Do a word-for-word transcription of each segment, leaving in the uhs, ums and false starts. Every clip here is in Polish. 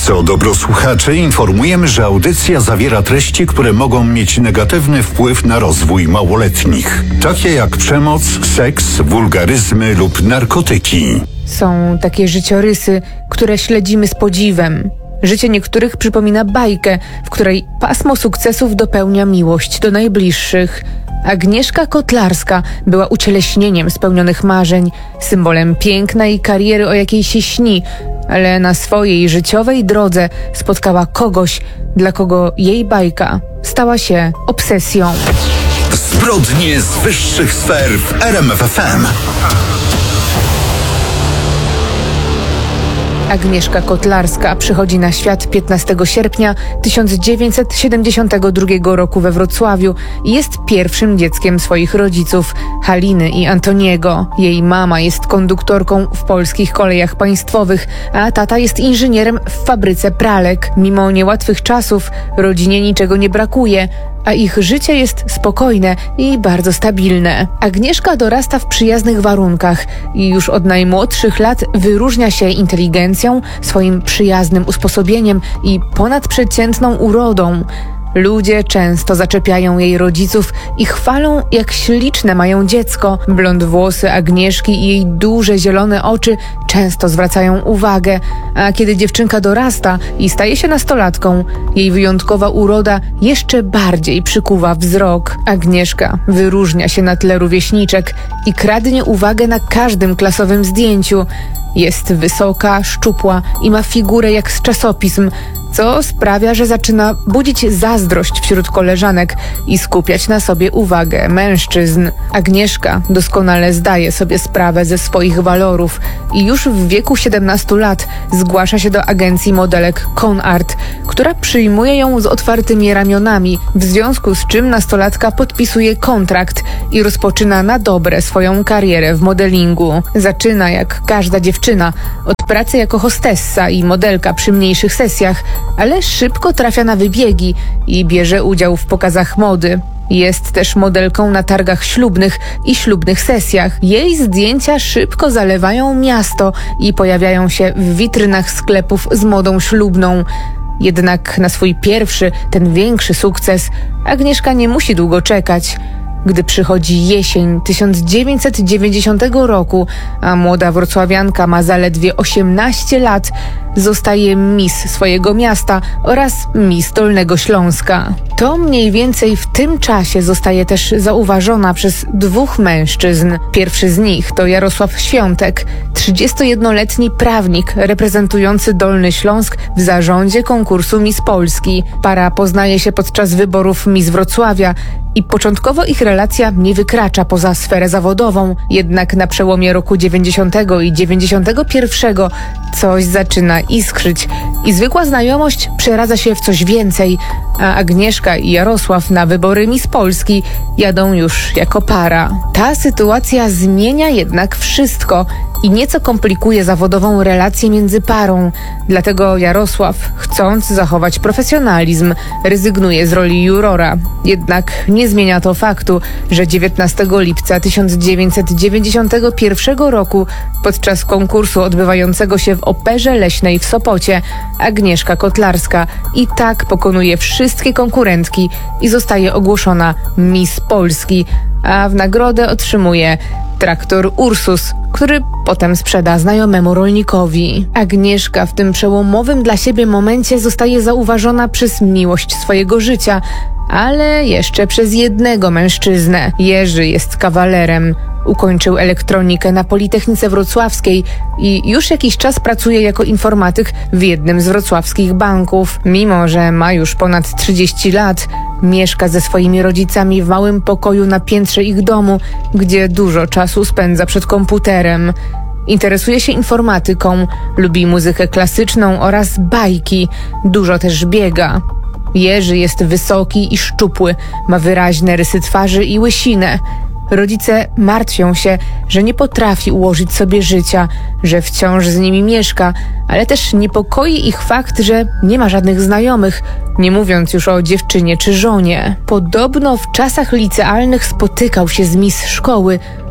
Co dobro słuchacze, informujemy, że audycja zawiera treści, które mogą mieć negatywny wpływ na rozwój małoletnich, takie jak przemoc, seks, wulgaryzmy lub narkotyki. Są takie życiorysy, które śledzimy z podziwem. Życie niektórych przypomina bajkę, w której pasmo sukcesów dopełnia miłość do najbliższych. Agnieszka Kotlarska była ucieleśnieniem spełnionych marzeń, symbolem piękna i kariery, o jakiej się śni, ale na swojej życiowej drodze spotkała kogoś, dla kogo jej bajka stała się obsesją. Zbrodnie z wyższych sfer w R M F F M. Agnieszka Kotlarska przychodzi na świat piętnastego sierpnia tysiąc dziewięćset siedemdziesiątego drugiego roku we Wrocławiu i jest pierwszym dzieckiem swoich rodziców, Haliny i Antoniego. Jej mama jest konduktorką w Polskich Kolejach Państwowych, a tata jest inżynierem w fabryce pralek. Mimo niełatwych czasów rodzinie niczego nie brakuje, a ich życie jest spokojne i bardzo stabilne. Agnieszka dorasta w przyjaznych warunkach i już od najmłodszych lat wyróżnia się inteligencją, swoim przyjaznym usposobieniem i ponadprzeciętną urodą. Ludzie często zaczepiają jej rodziców i chwalą, jak śliczne mają dziecko. Blond włosy Agnieszki i jej duże zielone oczy często zwracają uwagę, a kiedy dziewczynka dorasta i staje się nastolatką, jej wyjątkowa uroda jeszcze bardziej przykuwa wzrok. Agnieszka wyróżnia się na tle rówieśniczek i kradnie uwagę na każdym klasowym zdjęciu. Jest wysoka, szczupła i ma figurę jak z czasopism, co sprawia, że zaczyna budzić zazdrość wśród koleżanek i skupiać na sobie uwagę mężczyzn. Agnieszka doskonale zdaje sobie sprawę ze swoich walorów i już w wieku siedemnastu lat zgłasza się do agencji modelek ConArt, która przyjmuje ją z otwartymi ramionami, w związku z czym nastolatka podpisuje kontrakt i rozpoczyna na dobre swoją karierę w modelingu. Zaczyna jak każda dziewczyna od pracy jako hostessa i modelka przy mniejszych sesjach, ale szybko trafia na wybiegi i bierze udział w pokazach mody. Jest też modelką na targach ślubnych i ślubnych sesjach. Jej zdjęcia szybko zalewają miasto i pojawiają się w witrynach sklepów z modą ślubną. Jednak na swój pierwszy, ten większy sukces Agnieszka nie musi długo czekać. Gdy przychodzi jesień tysiąc dziewięćset dziewięćdziesiątego roku, a młoda wrocławianka ma zaledwie osiemnaście lat, zostaje Miss swojego miasta oraz Miss Dolnego Śląska. To mniej więcej w tym czasie zostaje też zauważona przez dwóch mężczyzn. Pierwszy z nich to Jarosław Świątek, trzydziestojednoletni prawnik reprezentujący Dolny Śląsk w zarządzie konkursu Miss Polski. Para poznaje się podczas wyborów Miss Wrocławia i początkowo ich relacja nie wykracza poza sferę zawodową, jednak na przełomie roku dziewięćdziesiątego i dziewięćdziesiątego pierwszego coś zaczyna iskrzyć i zwykła znajomość przeradza się w coś więcej, a Agnieszka i Jarosław na wybory Miss Polski jadą już jako para. Ta sytuacja zmienia jednak wszystko i nieco komplikuje zawodową relację między parą. Dlatego Jarosław, chcąc zachować profesjonalizm, rezygnuje z roli jurora. Jednak nie zmienia to faktu, że dziewiętnastego lipca tysiąc dziewięćset dziewięćdziesiątego pierwszego roku podczas konkursu odbywającego się w Operze Leśnej w Sopocie Agnieszka Kotlarska i tak pokonuje wszystkie konkurentki i zostaje ogłoszona Miss Polski, a w nagrodę otrzymuje traktor Ursus, który potem sprzeda znajomemu rolnikowi. Agnieszka w tym przełomowym dla siebie momencie zostaje zauważona przez miłość swojego życia, ale jeszcze przez jednego mężczyznę. Jerzy jest kawalerem. Ukończył elektronikę na Politechnice Wrocławskiej i już jakiś czas pracuje jako informatyk w jednym z wrocławskich banków. Mimo że ma już ponad trzydzieści lat, mieszka ze swoimi rodzicami w małym pokoju na piętrze ich domu, gdzie dużo czasu spędza przed komputerem. Interesuje się informatyką, lubi muzykę klasyczną oraz bajki, dużo też biega. Jerzy jest wysoki i szczupły, ma wyraźne rysy twarzy i łysinę. Rodzice martwią się, że nie potrafi ułożyć sobie życia, że wciąż z nimi mieszka, ale też niepokoi ich fakt, że nie ma żadnych znajomych, nie mówiąc już o dziewczynie czy żonie. Podobno w czasach licealnych spotykał się z miss szkoły,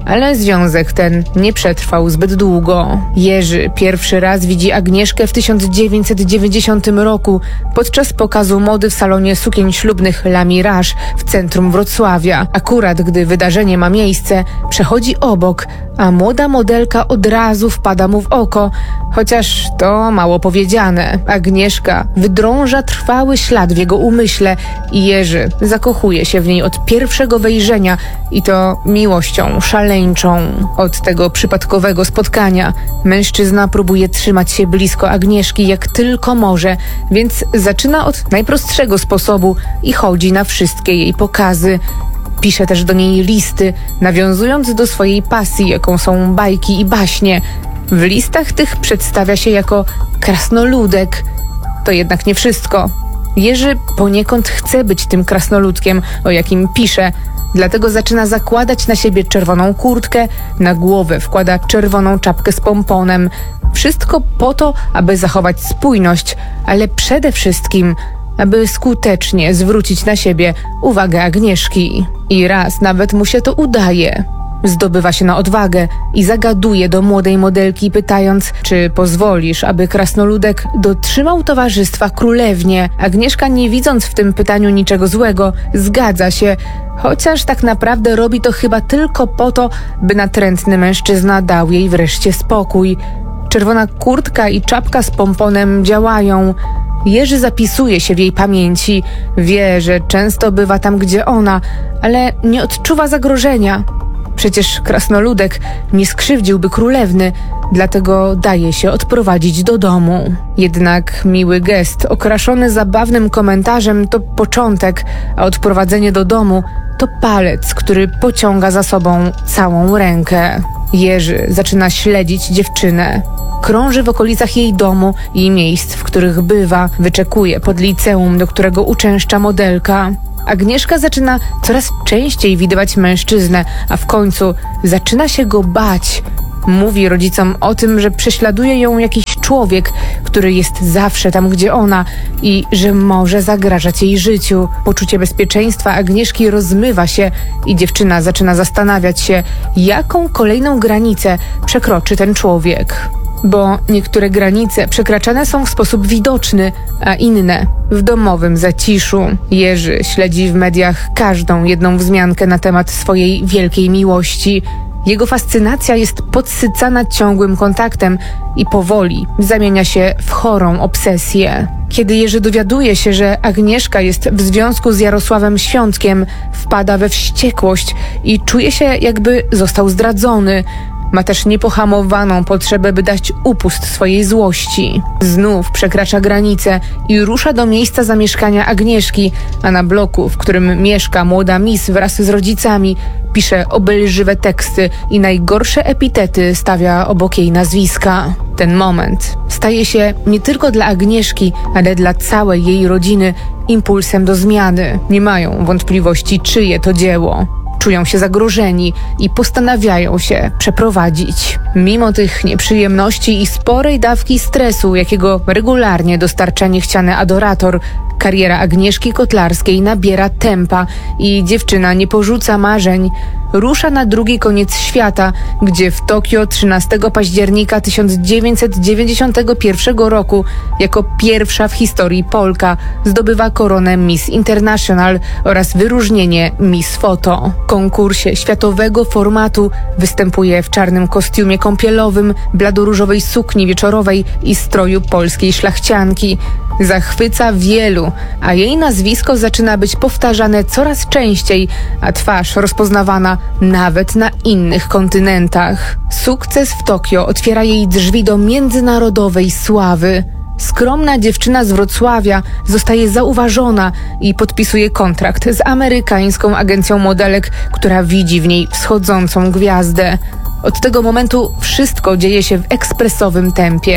Ale związek ten nie przetrwał zbyt długo. Jerzy pierwszy raz widzi Agnieszkę w tysiąc dziewięćset dziewięćdziesiątym roku podczas pokazu mody w salonie sukień ślubnych La Mirage w centrum Wrocławia. Akurat gdy wydarzenie ma miejsce, przechodzi obok, a młoda modelka od razu wpada mu w oko, chociaż to mało powiedziane. Agnieszka wydrąża trwały ślad w jego umyśle i Jerzy zakochuje się w niej od pierwszego wejrzenia i to miłością szaleńczą. Od tego przypadkowego spotkania mężczyzna próbuje trzymać się blisko Agnieszki jak tylko może, więc zaczyna od najprostszego sposobu i chodzi na wszystkie jej pokazy. Pisze też do niej listy, nawiązując do swojej pasji, jaką są bajki i baśnie. W listach tych przedstawia się jako krasnoludek. To jednak nie wszystko. Jerzy poniekąd chce być tym krasnoludkiem, o jakim pisze, dlatego zaczyna zakładać na siebie czerwoną kurtkę, na głowę wkłada czerwoną czapkę z pomponem. Wszystko po to, aby zachować spójność, ale przede wszystkim aby skutecznie zwrócić na siebie uwagę Agnieszki. I raz nawet mu się to udaje. Zdobywa się na odwagę i zagaduje do młodej modelki, pytając, czy pozwolisz, aby krasnoludek dotrzymał towarzystwa królewnie. Agnieszka, nie widząc w tym pytaniu niczego złego, zgadza się, chociaż tak naprawdę robi to chyba tylko po to, by natrętny mężczyzna dał jej wreszcie spokój. Czerwona kurtka i czapka z pomponem działają. Jerzy zapisuje się w jej pamięci. Wie, że często bywa tam, gdzie ona, ale nie odczuwa zagrożenia. Przecież krasnoludek nie skrzywdziłby królewny, dlatego daje się odprowadzić do domu. Jednak miły gest, okraszony zabawnym komentarzem, to początek, a odprowadzenie do domu to palec, który pociąga za sobą całą rękę. Jerzy zaczyna śledzić dziewczynę. Krąży w okolicach jej domu i miejsc, w których bywa. Wyczekuje pod liceum, do którego uczęszcza modelka. Agnieszka zaczyna coraz częściej widywać mężczyznę, a w końcu zaczyna się go bać. Mówi rodzicom o tym, że prześladuje ją jakiś człowiek, który jest zawsze tam, gdzie ona i że może zagrażać jej życiu. Poczucie bezpieczeństwa Agnieszki rozmywa się i dziewczyna zaczyna zastanawiać się, jaką kolejną granicę przekroczy ten człowiek. Bo niektóre granice przekraczane są w sposób widoczny, a inne w domowym zaciszu. Jerzy śledzi w mediach każdą jedną wzmiankę na temat swojej wielkiej miłości. Jego fascynacja jest podsycana ciągłym kontaktem i powoli zamienia się w chorą obsesję. Kiedy Jerzy dowiaduje się, że Agnieszka jest w związku z Jarosławem Świątkiem, wpada we wściekłość i czuje się, jakby został zdradzony. Ma też niepohamowaną potrzebę, by dać upust swojej złości. Znów przekracza granicę i rusza do miejsca zamieszkania Agnieszki, a na bloku, w którym mieszka młoda Miss wraz z rodzicami, pisze obelżywe teksty i najgorsze epitety stawia obok jej nazwiska. Ten moment staje się nie tylko dla Agnieszki, ale dla całej jej rodziny impulsem do zmiany. Nie mają wątpliwości, czyje to dzieło. Czują się zagrożeni i postanawiają się przeprowadzić. Mimo tych nieprzyjemności i sporej dawki stresu, jakiego regularnie dostarcza niechciany adorator, kariera Agnieszki Kotlarskiej nabiera tempa i dziewczyna nie porzuca marzeń. Rusza na drugi koniec świata, gdzie w Tokio trzynastego października tysiąc dziewięćset dziewięćdziesiątego pierwszego roku jako pierwsza w historii Polka zdobywa koronę Miss International oraz wyróżnienie Miss Photo. W konkursie światowego formatu występuje w czarnym kostiumie kąpielowym, bladoróżowej sukni wieczorowej i stroju polskiej szlachcianki. Zachwyca wielu, a jej nazwisko zaczyna być powtarzane coraz częściej, a twarz rozpoznawana nawet na innych kontynentach. Sukces w Tokio otwiera jej drzwi do międzynarodowej sławy. Skromna dziewczyna z Wrocławia zostaje zauważona i podpisuje kontrakt z amerykańską agencją modelek, która widzi w niej wschodzącą gwiazdę. Od tego momentu wszystko dzieje się w ekspresowym tempie.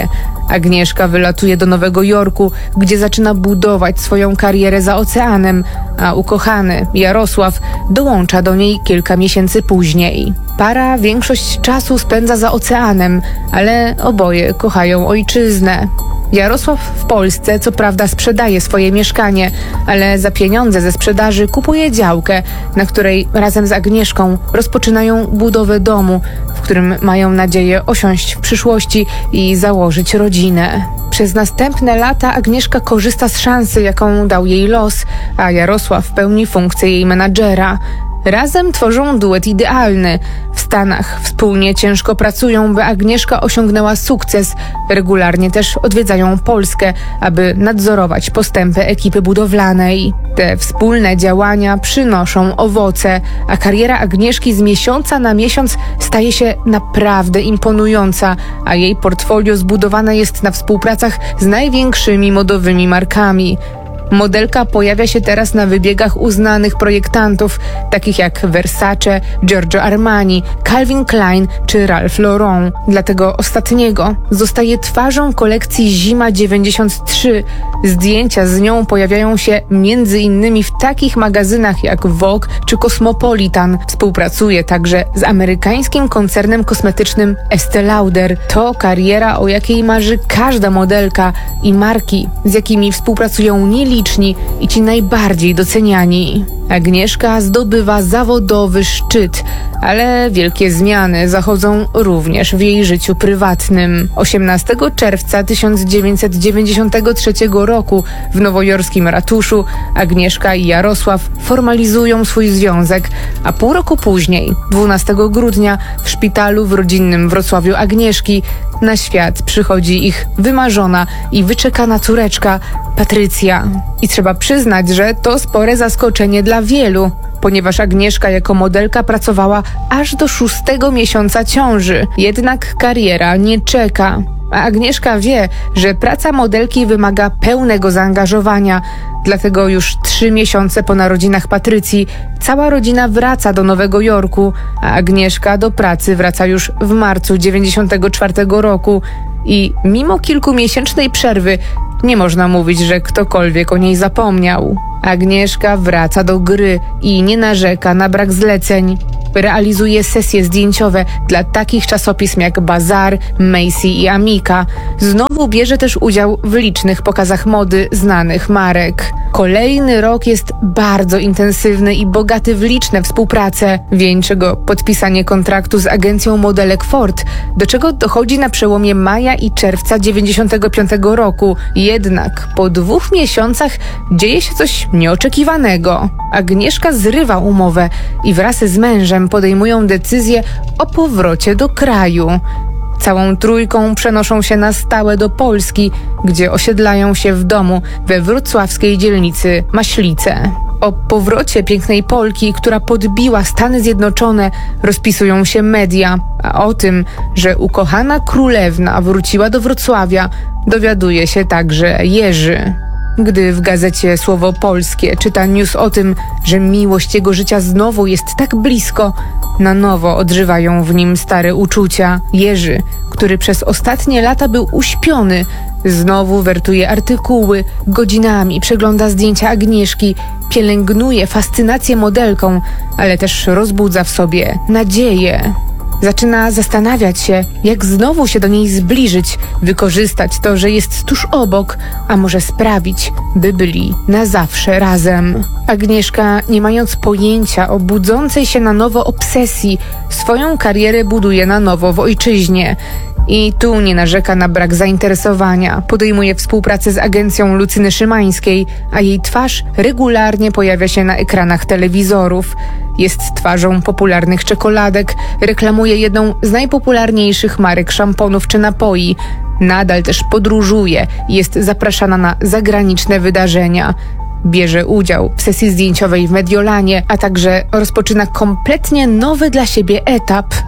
Agnieszka wylatuje do Nowego Jorku, gdzie zaczyna budować swoją karierę za oceanem, a ukochany Jarosław dołącza do niej kilka miesięcy później. Para większość czasu spędza za oceanem, ale oboje kochają ojczyznę. Jarosław w Polsce co prawda sprzedaje swoje mieszkanie, ale za pieniądze ze sprzedaży kupuje działkę, na której razem z Agnieszką rozpoczynają budowę domu, w którym mają nadzieję osiąść w przyszłości i założyć rodzinę. Przez następne lata Agnieszka korzysta z szansy, jaką dał jej los, a Jarosław pełni funkcję jej menadżera. Razem tworzą duet idealny. W Stanach wspólnie ciężko pracują, by Agnieszka osiągnęła sukces. Regularnie też odwiedzają Polskę, aby nadzorować postępy ekipy budowlanej. Te wspólne działania przynoszą owoce, a kariera Agnieszki z miesiąca na miesiąc staje się naprawdę imponująca, a jej portfolio zbudowane jest na współpracach z największymi modowymi markami. Modelka pojawia się teraz na wybiegach uznanych projektantów, takich jak Versace, Giorgio Armani, Calvin Klein czy Ralph Lauren. Dla tego ostatniego zostaje twarzą kolekcji Zima dziewięćdziesiąt trzy. Zdjęcia z nią pojawiają się między innymi w takich magazynach jak Vogue czy Cosmopolitan. Współpracuje także z amerykańskim koncernem kosmetycznym Estée Lauder. To kariera, o jakiej marzy każda modelka i marki, z jakimi współpracują nieliczni i ci najbardziej doceniani. Agnieszka zdobywa zawodowy szczyt, ale wielkie zmiany zachodzą również w jej życiu prywatnym. osiemnastego czerwca tysiąc dziewięćset dziewięćdziesiątego trzeciego roku w nowojorskim ratuszu Agnieszka i Jarosław formalizują swój związek, a pół roku później, dwunastego grudnia, w szpitalu w rodzinnym Wrocławiu Agnieszki na świat przychodzi ich wymarzona i wyczekana córeczka Patrycja. I trzeba przyznać, że to spore zaskoczenie dla wielu, ponieważ Agnieszka jako modelka pracowała aż do szóstego miesiąca ciąży. Jednak kariera nie czeka. A Agnieszka wie, że praca modelki wymaga pełnego zaangażowania. Dlatego już trzy miesiące po narodzinach Patrycji cała rodzina wraca do Nowego Jorku, a Agnieszka do pracy wraca już w marcu dziewięćdziesiątego czwartego roku. I mimo kilkumiesięcznej przerwy nie można mówić, że ktokolwiek o niej zapomniał. Agnieszka wraca do gry i nie narzeka na brak zleceń. Realizuje sesje zdjęciowe dla takich czasopism jak Bazar, Macy i Amica. Znowu bierze też udział w licznych pokazach mody znanych marek. Kolejny rok jest bardzo intensywny i bogaty w liczne współprace. Wieńczy go podpisanie kontraktu z agencją modelek Ford, do czego dochodzi na przełomie maja i czerwca dziewięćdziesiątego piątego roku. Jednak po dwóch miesiącach dzieje się coś nieoczekiwanego. Agnieszka zrywa umowę i wraz z mężem podejmują decyzję o powrocie do kraju. Całą trójką przenoszą się na stałe do Polski, gdzie osiedlają się w domu we wrocławskiej dzielnicy Maślice. O powrocie pięknej Polki, która podbiła Stany Zjednoczone, rozpisują się media, a o tym, że ukochana królewna wróciła do Wrocławia, dowiaduje się także Jerzy. Gdy w gazecie Słowo Polskie czyta news o tym, że miłość jego życia znowu jest tak blisko, na nowo odżywają w nim stare uczucia. Jerzy, który przez ostatnie lata był uśpiony, znowu wertuje artykuły, godzinami przegląda zdjęcia Agnieszki, pielęgnuje fascynację modelką, ale też rozbudza w sobie nadzieję. Zaczyna zastanawiać się, jak znowu się do niej zbliżyć, wykorzystać to, że jest tuż obok, a może sprawić, by byli na zawsze razem. Agnieszka, nie mając pojęcia o budzącej się na nowo obsesji, swoją karierę buduje na nowo w ojczyźnie. I tu nie narzeka na brak zainteresowania. Podejmuje współpracę z agencją Lucyny Szymańskiej, a jej twarz regularnie pojawia się na ekranach telewizorów. Jest twarzą popularnych czekoladek, reklamuje jedną z najpopularniejszych marek szamponów czy napoi. Nadal też podróżuje i jest zapraszana na zagraniczne wydarzenia. Bierze udział w sesji zdjęciowej w Mediolanie, a także rozpoczyna kompletnie nowy dla siebie etap.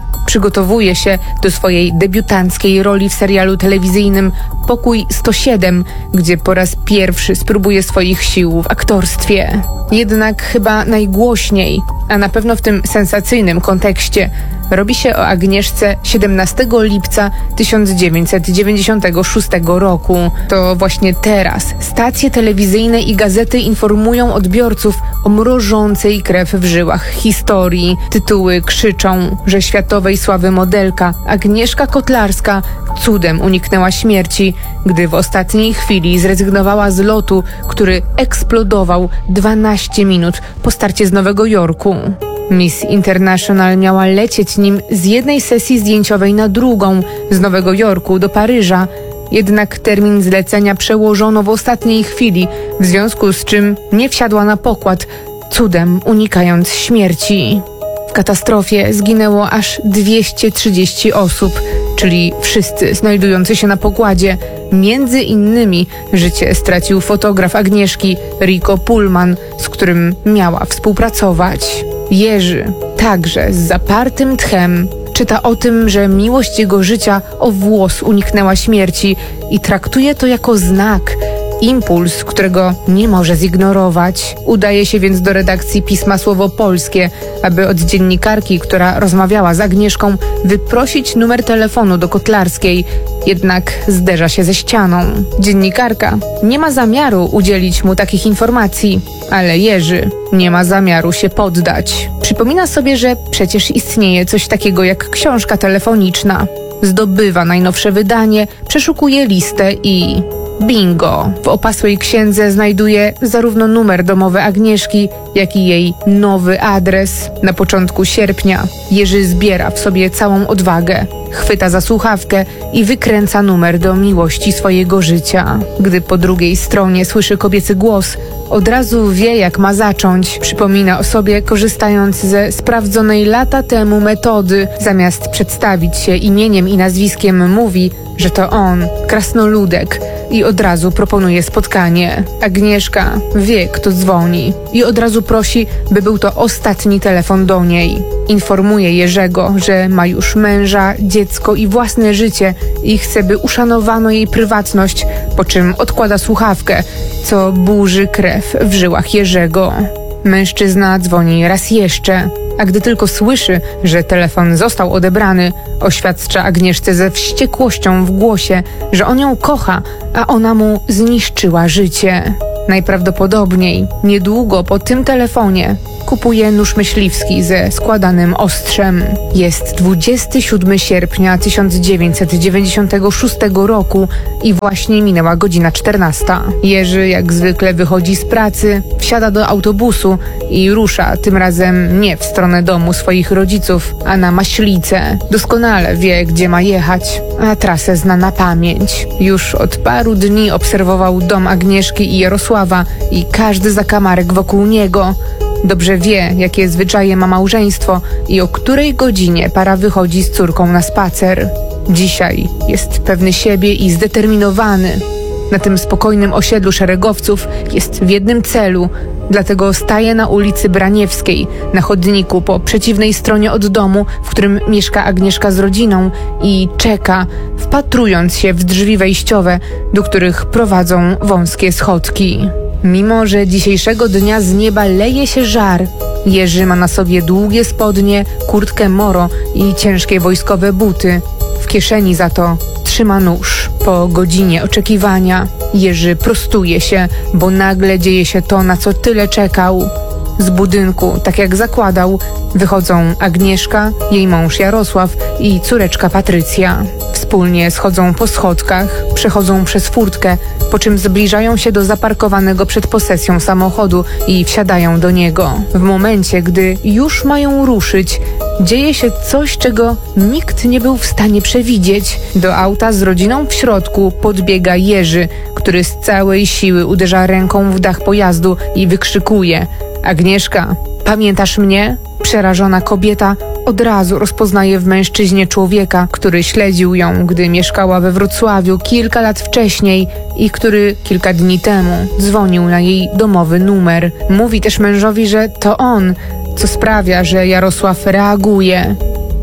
Przygotowuje się do swojej debiutanckiej roli w serialu telewizyjnym Pokój sto siedem, gdzie po raz pierwszy spróbuje swoich sił w aktorstwie. Jednak chyba najgłośniej, a na pewno w tym sensacyjnym kontekście, robi się o Agnieszce siedemnastego lipca tysiąc dziewięćset dziewięćdziesiątego szóstego roku. To właśnie teraz stacje telewizyjne i gazety informują odbiorców o mrożącej krew w żyłach historii. Tytuły krzyczą, że światowej sławy modelka Agnieszka Kotlarska cudem uniknęła śmierci, gdy w ostatniej chwili zrezygnowała z lotu, który eksplodował dwanaście minut po starcie z Nowego Jorku. Miss International miała lecieć nim z jednej sesji zdjęciowej na drugą, z Nowego Jorku do Paryża. Jednak termin zlecenia przełożono w ostatniej chwili, w związku z czym nie wsiadła na pokład, cudem unikając śmierci. W katastrofie zginęło aż dwieście trzydzieści osób, czyli wszyscy znajdujący się na pokładzie. Między innymi życie stracił fotograf Agnieszki, Rico Pullman, z którym miała współpracować. Jerzy, także z zapartym tchem, czyta o tym, że miłość jego życia o włos uniknęła śmierci i traktuje to jako znak, impuls, którego nie może zignorować. Udaje się więc do redakcji pisma Słowo Polskie, aby od dziennikarki, która rozmawiała z Agnieszką, wyprosić numer telefonu do Kotlarskiej. Jednak zderza się ze ścianą. Dziennikarka nie ma zamiaru udzielić mu takich informacji, ale Jerzy nie ma zamiaru się poddać. Przypomina sobie, że przecież istnieje coś takiego jak książka telefoniczna. Zdobywa najnowsze wydanie, przeszukuje listę i... bingo! W opasłej księdze znajduje zarówno numer domowy Agnieszki, jak i jej nowy adres. Na początku sierpnia Jerzy zbiera w sobie całą odwagę, chwyta za słuchawkę i wykręca numer do miłości swojego życia. Gdy po drugiej stronie słyszy kobiecy głos, od razu wie, jak ma zacząć. Przypomina o sobie, korzystając ze sprawdzonej lata temu metody. Zamiast przedstawić się imieniem i nazwiskiem, mówi, że to on, krasnoludek, i od razu proponuje spotkanie. Agnieszka wie, kto dzwoni i od razu prosi, by był to ostatni telefon do niej. Informuje Jerzego, że ma już męża, dziecko i własne życie i chce, by uszanowano jej prywatność, po czym odkłada słuchawkę, co burzy krew w żyłach Jerzego. Mężczyzna dzwoni raz jeszcze, a gdy tylko słyszy, że telefon został odebrany, oświadcza Agnieszce ze wściekłością w głosie, że on ją kocha, a ona mu zniszczyła życie. Najprawdopodobniej niedługo po tym telefonie kupuje nóż myśliwski ze składanym ostrzem. Jest dwudziestego siódmego sierpnia tysiąc dziewięćset dziewięćdziesiątego szóstego roku i właśnie minęła godzina czternasta. Jerzy jak zwykle wychodzi z pracy, wsiada do autobusu i rusza tym razem nie w stronę domu swoich rodziców, a na Maślicę. Doskonale wie, gdzie ma jechać, a trasę zna na pamięć. Już od paru dni obserwował dom Agnieszki i Jarosława i każdy zakamarek wokół niego. Dobrze wie, jakie zwyczaje ma małżeństwo i o której godzinie para wychodzi z córką na spacer. Dzisiaj jest pewny siebie i zdeterminowany. Na tym spokojnym osiedlu szeregowców jest w jednym celu, dlatego staje na ulicy Braniewskiej, na chodniku po przeciwnej stronie od domu, w którym mieszka Agnieszka z rodziną, i czeka, wpatrując się w drzwi wejściowe, do których prowadzą wąskie schodki. Mimo że dzisiejszego dnia z nieba leje się żar, Jerzy ma na sobie długie spodnie, kurtkę moro i ciężkie wojskowe buty. W kieszeni za to trzyma nóż. Po godzinie oczekiwania Jerzy prostuje się, bo nagle dzieje się to, na co tyle czekał. Z budynku, tak jak zakładał, wychodzą Agnieszka, jej mąż Jarosław i córeczka Patrycja. Wspólnie schodzą po schodkach, przechodzą przez furtkę, po czym zbliżają się do zaparkowanego przed posesją samochodu i wsiadają do niego. W momencie, gdy już mają ruszyć, dzieje się coś, czego nikt nie był w stanie przewidzieć. Do auta z rodziną w środku podbiega Jerzy, który z całej siły uderza ręką w dach pojazdu i wykrzykuje: Agnieszka, pamiętasz mnie? Przerażona kobieta od razu rozpoznaje w mężczyźnie człowieka, który śledził ją, gdy mieszkała we Wrocławiu kilka lat wcześniej i który kilka dni temu dzwonił na jej domowy numer. Mówi też mężowi, że to on, co sprawia, że Jarosław reaguje.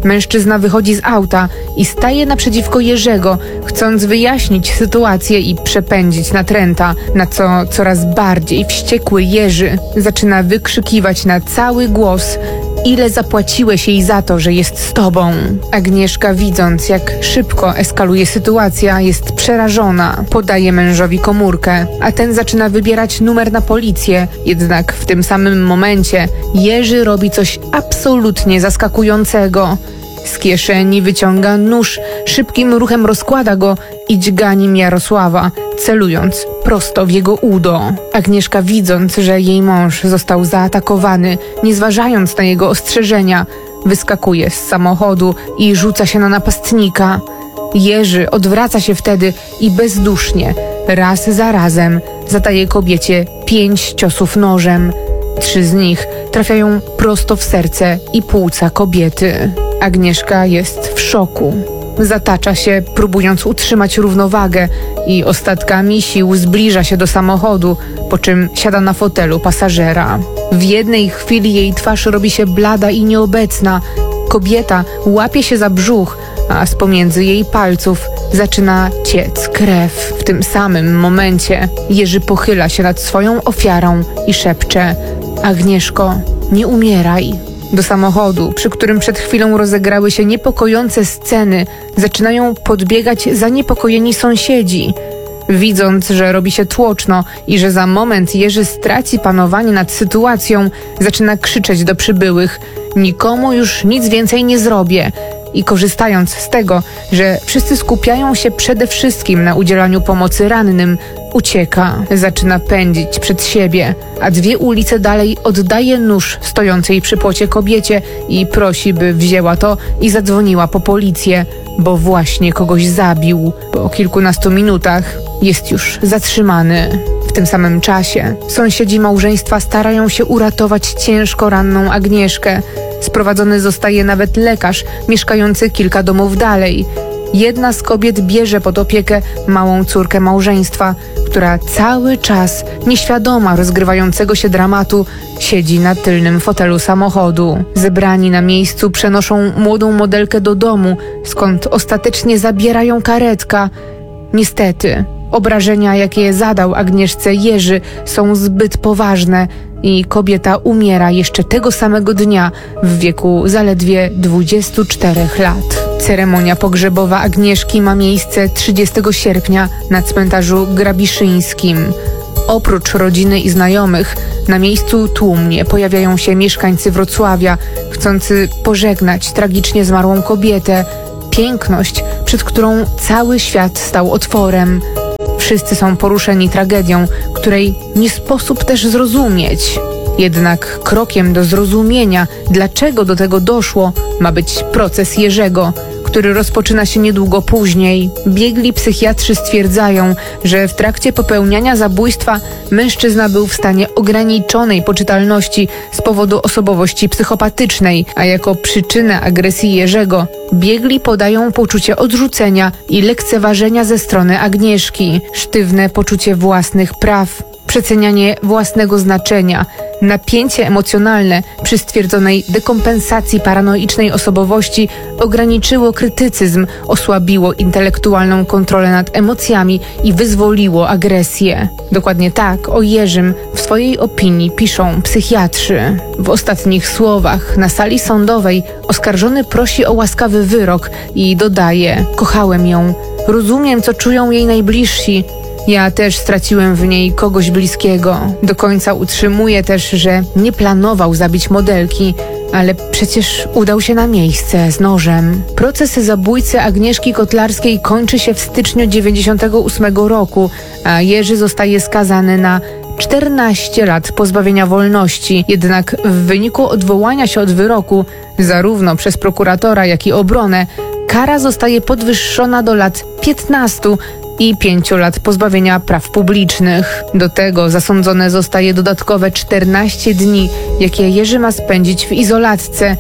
Mężczyzna wychodzi z auta i staje naprzeciwko Jerzego, chcąc wyjaśnić sytuację i przepędzić natręta, na co coraz bardziej wściekły Jerzy zaczyna wykrzykiwać na cały głos: ile zapłaciłeś jej za to, że jest z tobą? Agnieszka, widząc, jak szybko eskaluje sytuacja, jest przerażona. Podaje mężowi komórkę, a ten zaczyna wybierać numer na policję. Jednak w tym samym momencie Jerzy robi coś absolutnie zaskakującego. Z kieszeni wyciąga nóż, szybkim ruchem rozkłada go i dźga nim Jarosława, celując prosto w jego udo. Agnieszka, widząc, że jej mąż został zaatakowany, nie zważając na jego ostrzeżenia, wyskakuje z samochodu i rzuca się na napastnika. Jerzy odwraca się wtedy i bezdusznie, raz za razem, zadaje kobiecie pięć ciosów nożem. Trzy z nich trafiają prosto w serce i płuca kobiety. Agnieszka jest w szoku. Zatacza się, próbując utrzymać równowagę i ostatkami sił zbliża się do samochodu, po czym siada na fotelu pasażera. W jednej chwili jej twarz robi się blada i nieobecna. Kobieta łapie się za brzuch, a z pomiędzy jej palców zaczyna ciec krew. W tym samym momencie Jerzy pochyla się nad swoją ofiarą i szepcze: Agnieszko, nie umieraj. Do samochodu, przy którym przed chwilą rozegrały się niepokojące sceny, zaczynają podbiegać zaniepokojeni sąsiedzi. Widząc, że robi się tłoczno i że za moment Jerzy straci panowanie nad sytuacją, zaczyna krzyczeć do przybyłych: nikomu już nic więcej nie zrobię. I korzystając z tego, że wszyscy skupiają się przede wszystkim na udzielaniu pomocy rannym, ucieka. Zaczyna pędzić przed siebie, a dwie ulice dalej oddaje nóż stojącej przy płocie kobiecie i prosi, by wzięła to i zadzwoniła po policję, bo właśnie kogoś zabił. Po kilkunastu minutach jest już zatrzymany. W tym samym czasie sąsiedzi małżeństwa starają się uratować ciężko ranną Agnieszkę. Sprowadzony zostaje nawet lekarz mieszkający kilka domów dalej. Jedna z kobiet bierze pod opiekę małą córkę małżeństwa, która cały czas, nieświadoma rozgrywającego się dramatu, siedzi na tylnym fotelu samochodu. Zebrani na miejscu przenoszą młodą modelkę do domu, skąd ostatecznie zabiera ją karetka. Niestety, obrażenia, jakie zadał Agnieszce Jerzy, są zbyt poważne i kobieta umiera jeszcze tego samego dnia w wieku zaledwie dwudziestu czterech lat. Ceremonia pogrzebowa Agnieszki ma miejsce trzydziestego sierpnia na cmentarzu grabiszyńskim. Oprócz rodziny i znajomych, na miejscu tłumnie pojawiają się mieszkańcy Wrocławia, chcący pożegnać tragicznie zmarłą kobietę, piękność, przed którą cały świat stał otworem. Wszyscy są poruszeni tragedią, której nie sposób też zrozumieć. Jednak krokiem do zrozumienia, dlaczego do tego doszło, ma być proces Jerzego, który rozpoczyna się niedługo później. Biegli psychiatrzy stwierdzają, że w trakcie popełniania zabójstwa mężczyzna był w stanie ograniczonej poczytalności z powodu osobowości psychopatycznej, a jako przyczynę agresji Jerzego biegli podają poczucie odrzucenia i lekceważenia ze strony Agnieszki, sztywne poczucie własnych praw, przecenianie własnego znaczenia, napięcie emocjonalne przy stwierdzonej dekompensacji paranoicznej osobowości ograniczyło krytycyzm, osłabiło intelektualną kontrolę nad emocjami i wyzwoliło agresję. Dokładnie tak o Jerzym w swojej opinii piszą psychiatrzy. W ostatnich słowach na sali sądowej oskarżony prosi o łaskawy wyrok i dodaje: kochałem ją, rozumiem, co czują jej najbliżsi. Ja też straciłem w niej kogoś bliskiego. Do końca utrzymuje też, że nie planował zabić modelki, ale przecież udał się na miejsce z nożem. Proces zabójcy Agnieszki Kotlarskiej kończy się w styczniu dziewięćdziesiątego ósmego roku, a Jerzy zostaje skazany na czternaście lat pozbawienia wolności. Jednak w wyniku odwołania się od wyroku, zarówno przez prokuratora, jak i obronę, kara zostaje podwyższona do lat piętnastu i pięciu lat pozbawienia praw publicznych. Do tego zasądzone zostaje dodatkowe czternaście dni, jakie Jerzy ma spędzić w izolatce,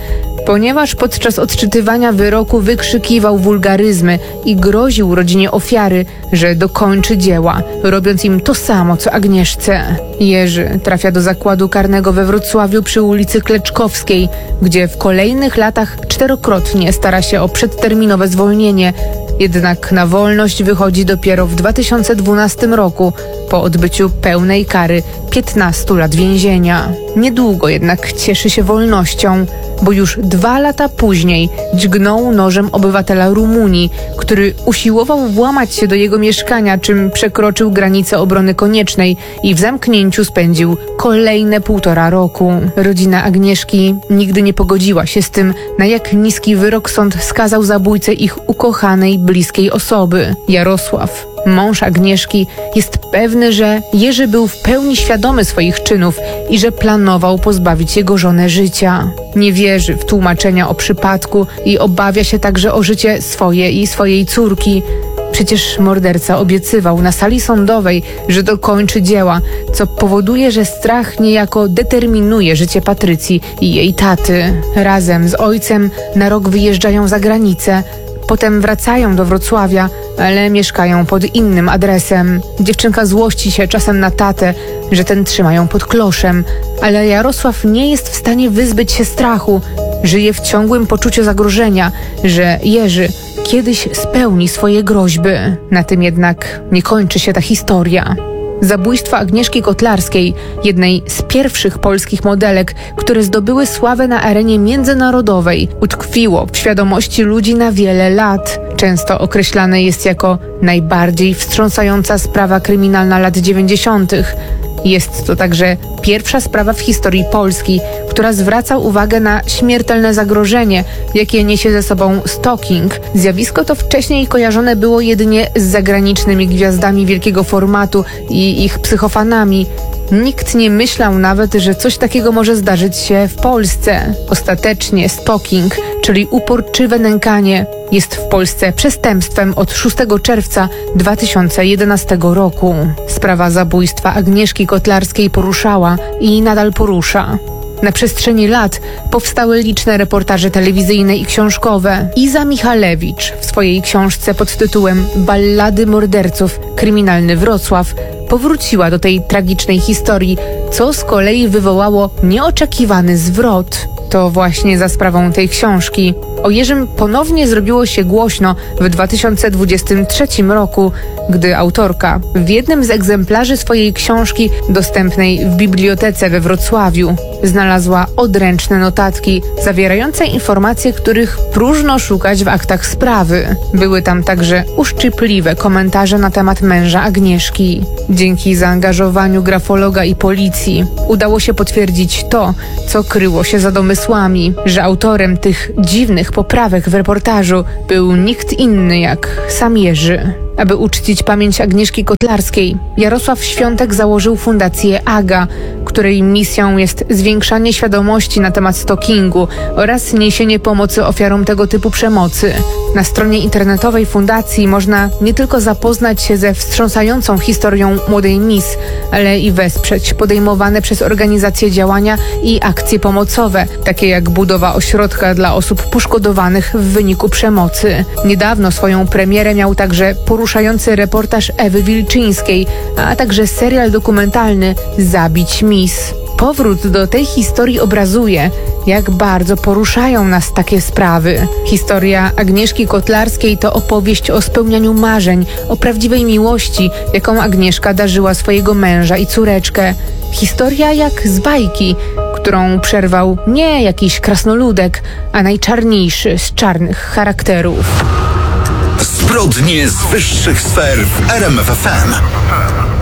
ponieważ podczas odczytywania wyroku wykrzykiwał wulgaryzmy i groził rodzinie ofiary, że dokończy dzieła, robiąc im to samo, co Agnieszce. Jerzy trafia do zakładu karnego we Wrocławiu przy ulicy Kleczkowskiej, gdzie w kolejnych latach czterokrotnie stara się o przedterminowe zwolnienie. Jednak na wolność wychodzi dopiero w dwa tysiące dwunastym roku, po odbyciu pełnej kary piętnastu lat więzienia. Niedługo jednak cieszy się wolnością, bo już dwa lata później dźgnął nożem obywatela Rumunii, który usiłował włamać się do jego mieszkania, czym przekroczył granicę obrony koniecznej i w zamknięciu spędził kolejne półtora roku. Rodzina Agnieszki nigdy nie pogodziła się z tym, na jak niski wyrok sąd skazał zabójcę ich ukochanej, bliskiej osoby. Jarosław, mąż Agnieszki, jest pewny, że Jerzy był w pełni świadomy swoich czynów i że planował pozbawić jego żonę życia. Nie wierzy w tłumaczenia o przypadku i obawia się także o życie swoje i swojej córki. Przecież morderca obiecywał na sali sądowej, że dokończy dzieła, co powoduje, że strach niejako determinuje życie Patrycji i jej taty. Razem z ojcem na rok wyjeżdżają za granicę. Potem wracają do Wrocławia, ale mieszkają pod innym adresem. Dziewczynka złości się czasem na tatę, że ten trzyma ją pod kloszem, ale Jarosław nie jest w stanie wyzbyć się strachu. Żyje w ciągłym poczuciu zagrożenia, że Jerzy kiedyś spełni swoje groźby. Na tym jednak nie kończy się ta historia. Zabójstwo Agnieszki Kotlarskiej, jednej z pierwszych polskich modelek, które zdobyły sławę na arenie międzynarodowej, utkwiło w świadomości ludzi na wiele lat. Często określane jest jako najbardziej wstrząsająca sprawa kryminalna lat dziewięćdziesiątych. Jest to także pierwsza sprawa w historii Polski, która zwraca uwagę na śmiertelne zagrożenie, jakie niesie ze sobą stalking. Zjawisko to wcześniej kojarzone było jedynie z zagranicznymi gwiazdami wielkiego formatu i ich psychofanami. Nikt nie myślał nawet, że coś takiego może zdarzyć się w Polsce. Ostatecznie stalking, czyli uporczywe nękanie, jest w Polsce przestępstwem od szóstego czerwca dwa tysiące jedenastego roku. Sprawa zabójstwa Agnieszki Kotlarskiej poruszała i nadal porusza. Na przestrzeni lat powstały liczne reportaże telewizyjne i książkowe. Iza Michalewicz w swojej książce pod tytułem Ballady morderców – Kryminalny Wrocław powróciła do tej tragicznej historii, co z kolei wywołało nieoczekiwany zwrot. To właśnie za sprawą tej książki o Jerzym ponownie zrobiło się głośno w dwa tysiące dwudziestym trzecim roku, gdy autorka w jednym z egzemplarzy swojej książki dostępnej w bibliotece we Wrocławiu znalazła odręczne notatki zawierające informacje, których próżno szukać w aktach sprawy. Były tam także uszczypliwe komentarze na temat męża Agnieszki. Dzięki zaangażowaniu grafologa i policji udało się potwierdzić to, co kryło się za domysłami, że autorem tych dziwnych poprawek w reportażu był nikt inny jak sam Jerzy. Aby uczcić pamięć Agnieszki Kotlarskiej, Jarosław Świątek założył fundację AGA, której misją jest zwiększanie świadomości na temat stalkingu oraz niesienie pomocy ofiarom tego typu przemocy. Na stronie internetowej fundacji można nie tylko zapoznać się ze wstrząsającą historią młodej Miss, ale i wesprzeć podejmowane przez organizacje działania i akcje pomocowe, takie jak budowa ośrodka dla osób poszkodowanych w wyniku przemocy. Niedawno swoją premierę miał także poruszający reportaż Ewy Wilczyńskiej, a także serial dokumentalny Zabić Miss. Powrót do tej historii obrazuje, jak bardzo poruszają nas takie sprawy. Historia Agnieszki Kotlarskiej to opowieść o spełnianiu marzeń, o prawdziwej miłości, jaką Agnieszka darzyła swojego męża i córeczkę. Historia jak z bajki, którą przerwał nie jakiś krasnoludek, a najczarniejszy z czarnych charakterów. Zbrodnie z wyższych sfer w R M F F M.